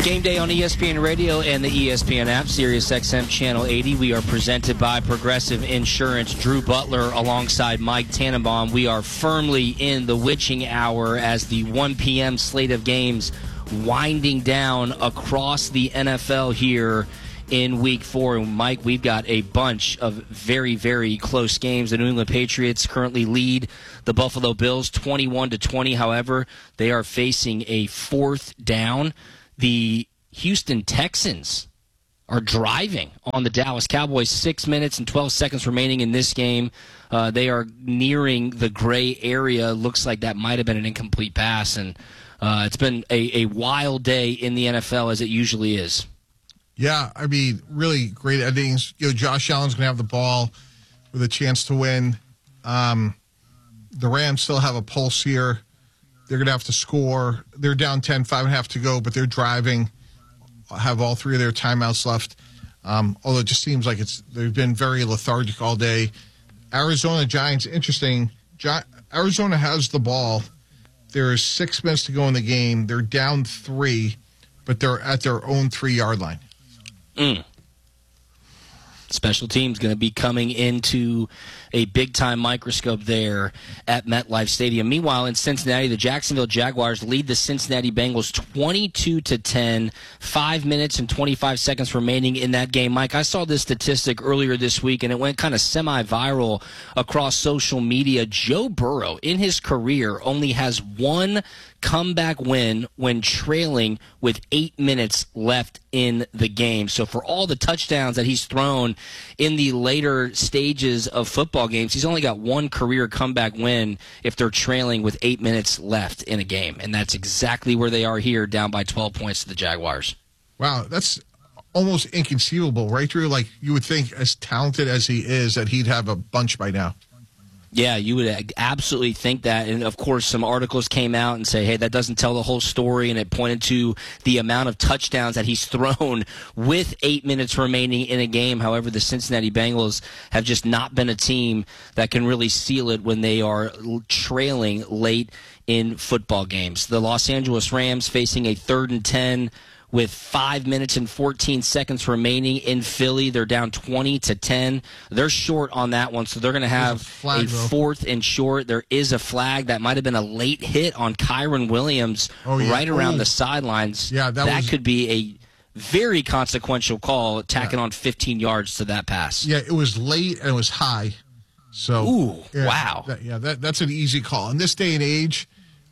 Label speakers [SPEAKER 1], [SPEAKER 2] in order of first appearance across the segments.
[SPEAKER 1] Game day on ESPN Radio and the ESPN app, Sirius XM Channel 80. We are presented by Progressive Insurance. Drew Butler alongside Mike Tannenbaum. We are firmly in the witching hour as the 1 p.m. slate of games winding down across the NFL here in Week 4. And Mike, we've got a bunch of very, very close games. The New England Patriots currently lead the Buffalo Bills 21-20. However, they are facing a fourth down. The Houston Texans are driving on the Dallas Cowboys. 6 minutes and 12 seconds remaining in this game. They are nearing the gray area. Looks like that might have been an incomplete pass. And it's been a wild day in the NFL, as it usually is.
[SPEAKER 2] Yeah, I mean, really great endings. Josh Allen's going to have the ball with a chance to win. The Rams still have a pulse here. They're going to have to score. They're down 10, 5.5 to go, but they're driving, have all three of their timeouts left. Although it just seems like they've been very lethargic all day. Arizona Giants, interesting. Arizona has the ball. There is 6 minutes to go in the game. They're down 3, but they're at their own 3-yard line.
[SPEAKER 1] Special teams going to be coming into a big-time microscope there at MetLife Stadium. Meanwhile, in Cincinnati, the Jacksonville Jaguars lead the Cincinnati Bengals 22-10. 5 minutes and 25 seconds remaining in that game. Mike, I saw this statistic earlier this week, and it went kind of semi-viral across social media. Joe Burrow, in his career, only has one comeback win when trailing with 8 minutes left in the game. So for all the touchdowns that he's thrown in the later stages of football games, he's only got one career comeback win if they're trailing with 8 minutes left in a game. And that's exactly where they are here, down by 12 points to the Jaguars.
[SPEAKER 2] Wow, that's almost inconceivable, right, Drew? Like, you would think, as talented as he is, that he'd have a bunch by now.
[SPEAKER 1] Yeah, you would absolutely think that. And, of course, some articles came out and say, hey, that doesn't tell the whole story. And it pointed to the amount of touchdowns that he's thrown with 8 minutes remaining in a game. However, the Cincinnati Bengals have just not been a team that can really seal it when they are trailing late in football games. The Los Angeles Rams facing a 3rd and 10 with 5 minutes and 14 seconds remaining in Philly. They're down 20-10. They're short on that one, so they're going to have a 4th and short. There is a flag. That might have been a late hit on Kyren Williams right around the sidelines.
[SPEAKER 2] Yeah, that
[SPEAKER 1] could be a very consequential call, tacking on 15 yards to that pass.
[SPEAKER 2] Yeah, it was late and it was high. So,
[SPEAKER 1] wow.
[SPEAKER 2] That's an easy call. In this day and age,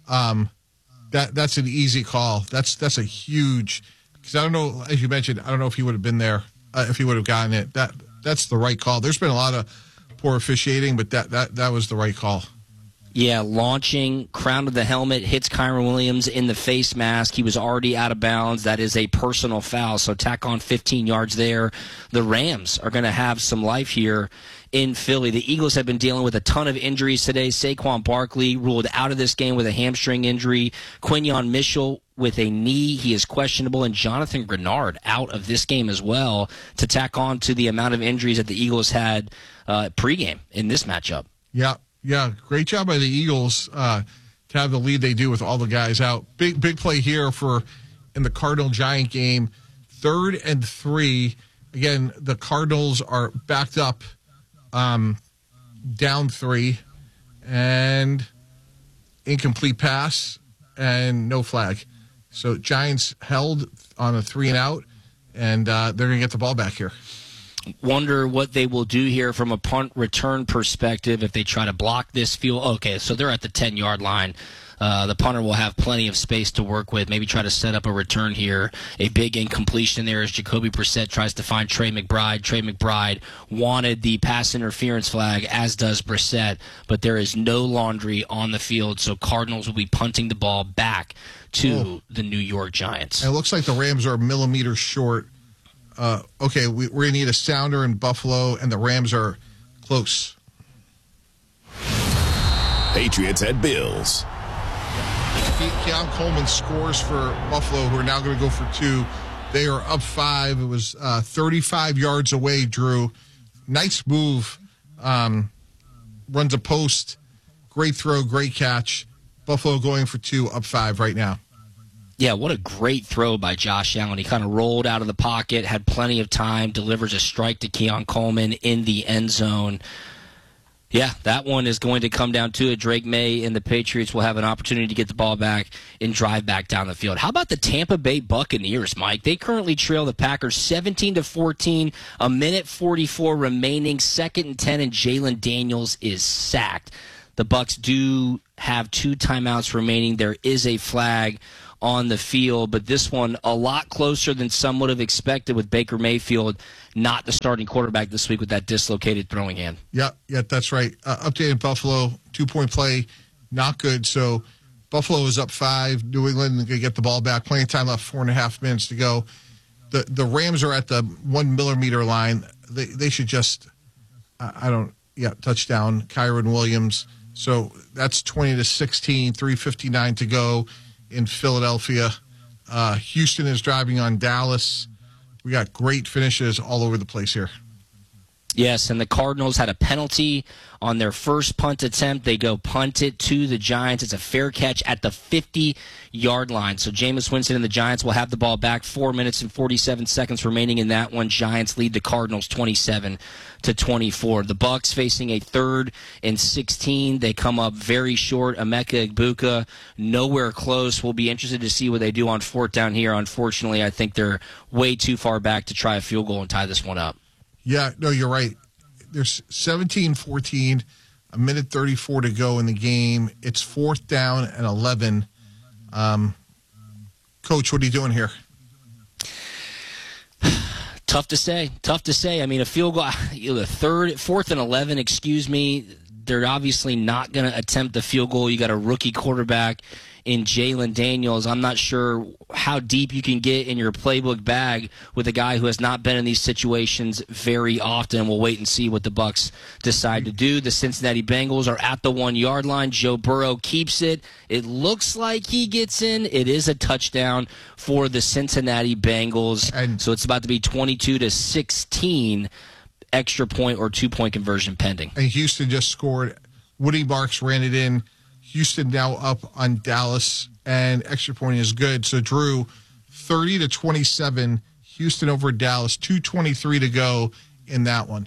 [SPEAKER 2] that's an easy call. That's a huge, because I don't know, as you mentioned, I don't know if he would have been there, if he would have gotten it. That's the right call. There's been a lot of poor officiating, but that was the right call.
[SPEAKER 1] Yeah, launching, crown of the helmet, hits Kyren Williams in the face mask. He was already out of bounds. That is a personal foul, so tack on 15 yards there. The Rams are going to have some life here in Philly. The Eagles have been dealing with a ton of injuries today. Saquon Barkley ruled out of this game with a hamstring injury. Quinyon Mitchell with a knee. He is questionable. And Jonathan Grenard out of this game as well, to tack on to the amount of injuries that the Eagles had pregame in this matchup.
[SPEAKER 2] Yeah, great job by the Eagles to have the lead they do with all the guys out. Big play here in the Cardinal-Giant game. 3rd and 3. Again, the Cardinals are backed up, down 3, and incomplete pass and no flag. So Giants held on a 3-and-out, and they're going to get the ball back here.
[SPEAKER 1] Wonder what they will do here from a punt return perspective if they try to block this field. Okay, so they're at the 10-yard line. The punter will have plenty of space to work with. Maybe try to set up a return here. A big incompletion there as Jacoby Brissett tries to find Trey McBride. Trey McBride wanted the pass interference flag, as does Brissett, but there is no laundry on the field, so Cardinals will be punting the ball back to the New York Giants.
[SPEAKER 2] And it looks like the Rams are a millimeter short. Okay, we're going to need a sounder in Buffalo, and the Rams are close.
[SPEAKER 3] Patriots at Bills.
[SPEAKER 2] Keon Coleman scores for Buffalo, who are now going to go for 2. They are up 5. It was 35 yards away, Drew. Nice move. Runs a post. Great throw, great catch. Buffalo going for 2, up 5 right now.
[SPEAKER 1] Yeah, what a great throw by Josh Allen. He kind of rolled out of the pocket, had plenty of time, delivers a strike to Keon Coleman in the end zone. Yeah, that one is going to come down to it. Drake May and the Patriots will have an opportunity to get the ball back and drive back down the field. How about the Tampa Bay Buccaneers, Mike? They currently trail the Packers 17-14, a minute 44 remaining, 2nd and 10, and Jalen Daniels is sacked. The Bucs do have 2 timeouts remaining. There is a flag on the field, but this one a lot closer than some would have expected with Baker Mayfield not the starting quarterback this week with that dislocated throwing hand.
[SPEAKER 2] Yeah, that's right. Updated Buffalo, 2-point play, not good. So Buffalo is up 5. New England going to get the ball back. Plenty of time left, 4.5 minutes to go. The Rams are at the 1 millimeter line. They should just, touchdown, Kyron Williams. So that's 20-16, 3:59 to go in Philadelphia. Houston is driving on Dallas. We got great finishes all over the place here.
[SPEAKER 1] Yes, and the Cardinals had a penalty on their first punt attempt. They go punt it to the Giants. It's a fair catch at the 50-yard line. So Jameis Winston and the Giants will have the ball back. 4 minutes and 47 seconds remaining in that one. Giants lead the Cardinals 27-24. The Bucs facing a 3rd and 16. They come up very short. Emeka Egbuka nowhere close. We'll be interested to see what they do on 4th down here. Unfortunately, I think they're way too far back to try a field goal and tie this one up.
[SPEAKER 2] Yeah, no, you're right. There's 17-14, a minute 34 to go in the game. It's 4th down and 11. Coach, what are you doing here?
[SPEAKER 1] Tough to say. I mean, a field goal, the 4th and 11, they're obviously not going to attempt the field goal. You got a rookie quarterback in Jalen Daniels. I'm not sure how deep you can get in your playbook bag with a guy who has not been in these situations very often. We'll wait and see what the Bucs decide to do. The Cincinnati Bengals are at the 1-yard line. Joe Burrow keeps it. It looks like he gets in. It is a touchdown for the Cincinnati Bengals. And so it's about to be 22-16, extra point or 2-point conversion pending.
[SPEAKER 2] And Houston just scored. Woody Marks ran it in. Houston now up on Dallas, and extra point is good. So, Drew, 30-27, Houston over Dallas, 2:23 to go in that one.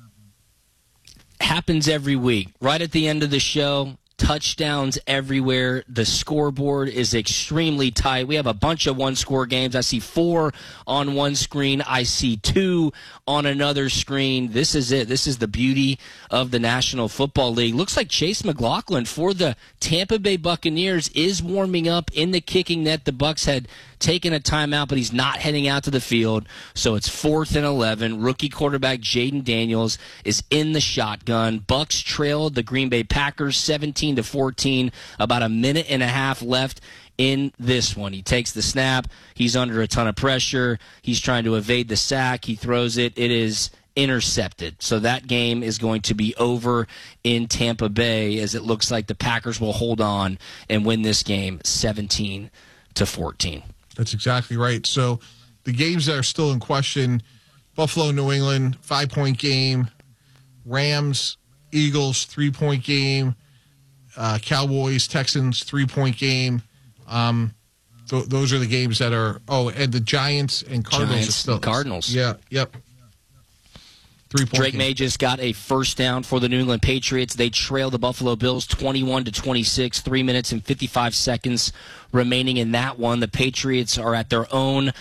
[SPEAKER 1] Happens every week. Right at the end of the show, touchdowns everywhere. The scoreboard is extremely tight. We have a bunch of one-score games. I see 4 on one screen. I see 2 on another screen. This is it. This is the beauty of the National Football League. Looks like Chase McLaughlin for the Tampa Bay Buccaneers is warming up in the kicking net. The Bucs had taken a timeout, but he's not heading out to the field. So it's 4th and 11. Rookie quarterback Jaden Daniels is in the shotgun. Bucs trailed the Green Bay Packers 17-14. About a minute and a half left in this one. He takes the snap. He's under a ton of pressure. He's trying to evade the sack. He throws it. It is intercepted. So that game is going to be over in Tampa Bay, as it looks like the Packers will hold on and win this game 17-14.
[SPEAKER 2] That's exactly right. So the games that are still in question, Buffalo, New England, 5-point game. Rams, Eagles, 3-point game. Cowboys, Texans, 3-point game. Those are the games that are. Oh, and the Giants and Cardinals are still.
[SPEAKER 1] Cardinals.
[SPEAKER 2] Yeah. Yep. 3-point
[SPEAKER 1] Drake
[SPEAKER 2] game.
[SPEAKER 1] May just got a first down for the New England Patriots. They trail the Buffalo Bills 21-26. 3 minutes and 55 seconds remaining in that one. The Patriots are at their own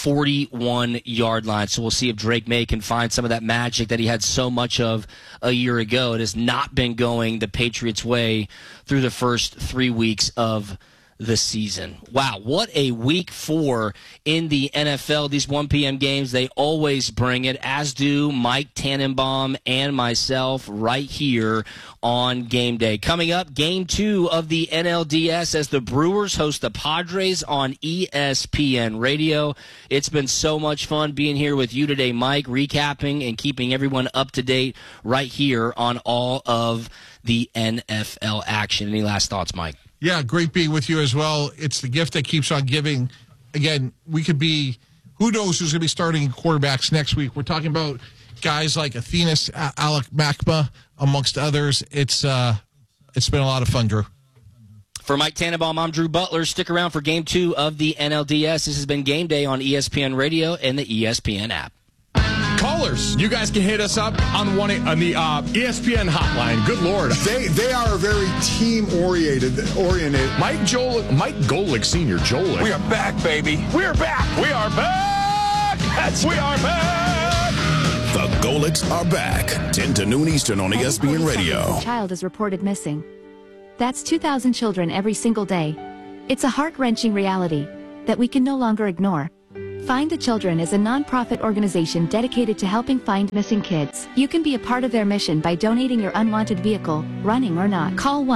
[SPEAKER 1] 41-yard line. So we'll see if Drake May can find some of that magic that he had so much of a year ago. It has not been going the Patriots' way through the first 3 weeks of the season. Wow, what a week 4 in the NFL. These 1 p.m. games, they always bring it, as do Mike Tannenbaum and myself right here on Game Day. Coming up, Game 2 of the NLDS as the Brewers host the Padres on ESPN Radio. It's been so much fun being here with you today, Mike, recapping and keeping everyone up to date right here on all of the NFL action. Any last thoughts, Mike?
[SPEAKER 2] Yeah, great being with you as well. It's the gift that keeps on giving. Again, we could be, who knows who's going to be starting quarterbacks next week. We're talking about guys like Athenas, Alec Makma, amongst others. It's been a lot of fun, Drew.
[SPEAKER 1] For Mike Tannenbaum, I'm Drew Butler. Stick around for Game 2 of the NLDS. This has been Game Day on ESPN Radio and the ESPN app.
[SPEAKER 4] Callers, you guys can hit us up on the ESPN hotline. Good Lord.
[SPEAKER 5] They are very team-oriented.
[SPEAKER 4] Mike Golick Sr., Jolick.
[SPEAKER 6] We are back, baby.
[SPEAKER 4] We are back. We are back. We are back.
[SPEAKER 3] The Golicks are back. 10 to noon Eastern on ESPN Radio.
[SPEAKER 7] A child is reported missing. That's 2,000 children every single day. It's a heart-wrenching reality that we can no longer ignore. Find the Children is a non-profit organization dedicated to helping find missing kids. You can be a part of their mission by donating your unwanted vehicle, running or not. Call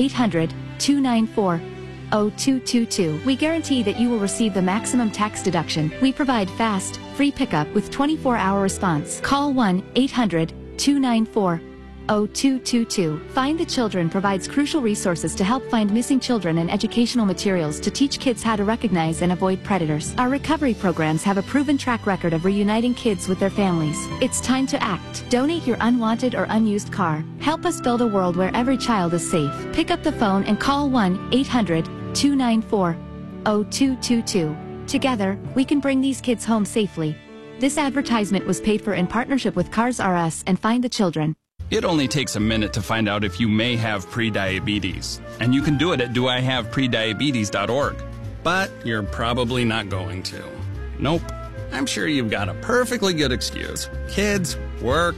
[SPEAKER 7] 1-800-294-0222. We guarantee that you will receive the maximum tax deduction. We provide fast, free pickup with 24-hour response. Call 1-800-294-0222. Find the Children provides crucial resources to help find missing children and educational materials to teach kids how to recognize and avoid predators. Our recovery programs have a proven track record of reuniting kids with their families. It's time to act. Donate your unwanted or unused car. Help us build a world where every child is safe. Pick up the phone and call 1-800-294-0222. Together, we can bring these kids home safely. This advertisement was paid for in partnership with Cars R Us and Find the Children.
[SPEAKER 8] It only takes a minute to find out if you may have prediabetes, and you can do it at doihaveprediabetes.org. But you're probably not going to. Nope. I'm sure you've got a perfectly good excuse. Kids, work.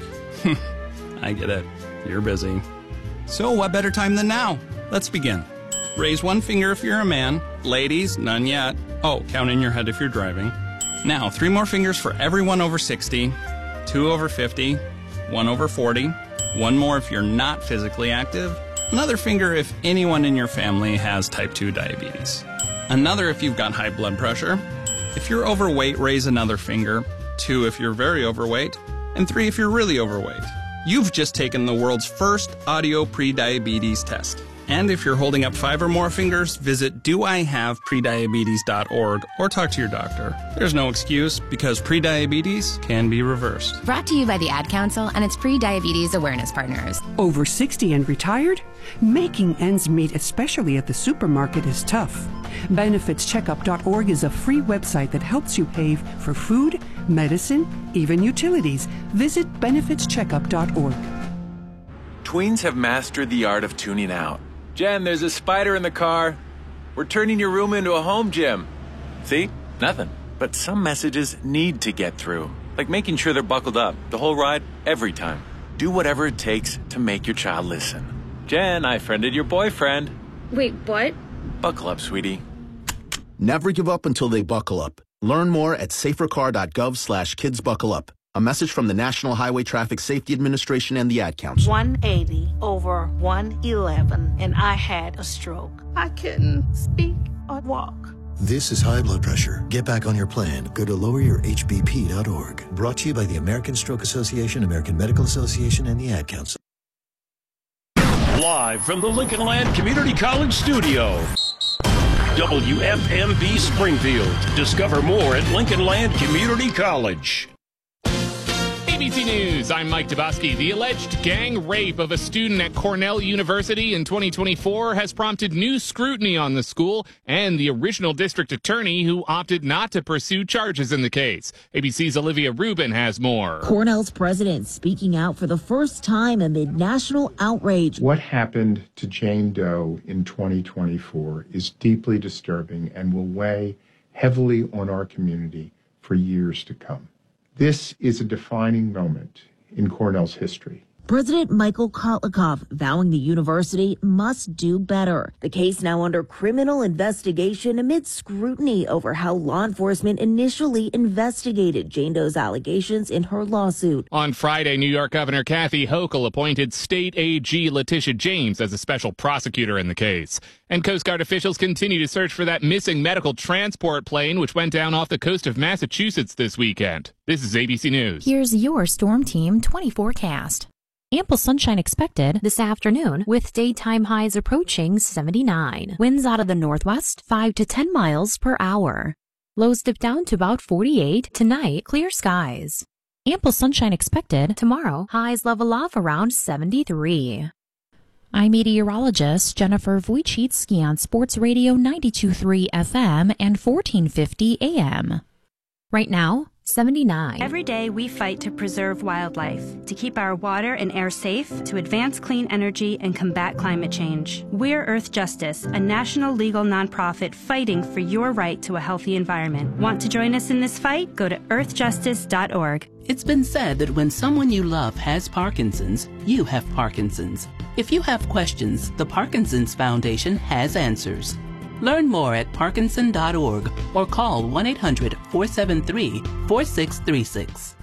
[SPEAKER 8] I get it. You're busy. So what better time than now? Let's begin. Raise one finger if you're a man. Ladies, none yet. Oh, count in your head if you're driving. Now, 3 more fingers for everyone over 60, 2 over 50, 1 over 40. 1 more if you're not physically active. Another finger if anyone in your family has type 2 diabetes. Another if you've got high blood pressure. If you're overweight, raise another finger. 2 if you're very overweight. And 3 if you're really overweight. You've just taken the world's first audio prediabetes test. And if you're holding up 5 or more fingers, visit doihaveprediabetes.org or talk to your doctor. There's no excuse because prediabetes can be reversed.
[SPEAKER 9] Brought to you by the Ad Council and its pre-diabetes awareness partners.
[SPEAKER 10] Over 60 and retired? Making ends meet, especially at the supermarket, is tough. BenefitsCheckup.org is a free website that helps you pay for food, medicine, even utilities. Visit BenefitsCheckup.org.
[SPEAKER 6] Tweens have mastered the art of tuning out. Jen, there's a spider in the car. We're turning your room into a home gym. See? Nothing. But some messages need to get through. Like making sure they're buckled up the whole ride, every time. Do whatever it takes to make your child listen. Jen, I friended your boyfriend.
[SPEAKER 11] Wait, what?
[SPEAKER 6] Buckle up, sweetie.
[SPEAKER 12] Never give up until they buckle up. Learn more at safercar.gov/kidsbuckleup. A message from the National Highway Traffic Safety Administration and the Ad Council.
[SPEAKER 13] 180 over 111, and I had a stroke. I couldn't speak or walk.
[SPEAKER 14] This is high blood pressure. Get back on your plan. Go to loweryourhbp.org. Brought to you by the American Stroke Association, American Medical Association, and the Ad Council.
[SPEAKER 15] Live from the Lincoln Land Community College studio. WFMB Springfield. Discover more at Lincoln Land Community College.
[SPEAKER 16] ABC News, I'm Mike Dabowski. The alleged gang rape of a student at Cornell University in 2024 has prompted new scrutiny on the school and the original district attorney who opted not to pursue charges in the case. ABC's Olivia Rubin has more.
[SPEAKER 17] Cornell's president speaking out for the first time amid national outrage.
[SPEAKER 18] What happened to Jane Doe in 2024 is deeply disturbing and will weigh heavily on our community for years to come. This is a defining moment in Cornell's history.
[SPEAKER 17] President Michael Kotlikov vowing the university must do better. The case now under criminal investigation amid scrutiny over how law enforcement initially investigated Jane Doe's allegations in her lawsuit.
[SPEAKER 16] On Friday, New York Governor Kathy Hochul appointed State AG Letitia James as a special prosecutor in the case. And Coast Guard officials continue to search for that missing medical transport plane which went down off the coast of Massachusetts this weekend. This is ABC News.
[SPEAKER 19] Here's your Storm Team 20 forecast. Ample sunshine expected this afternoon with daytime highs approaching 79. Winds out of the northwest 5 to 10 miles per hour. Lows dip down to about 48. Tonight, clear skies. Ample sunshine expected tomorrow. Highs level off around 73. I'm meteorologist Jennifer Wojcicki on Sports Radio 92.3 FM and 1450 AM. Right now, 79.
[SPEAKER 11] Every day we fight to preserve wildlife, to keep our water and air safe, to advance clean energy and combat climate change. We're Earth Justice, a national legal nonprofit fighting for your right to a healthy environment. Want to join us in this fight? Go to earthjustice.org.
[SPEAKER 20] It's been said that when someone you love has Parkinson's, you have Parkinson's. If you have questions, the Parkinson's Foundation has answers. Learn more at parkinson.org or call 1-800-473-4636.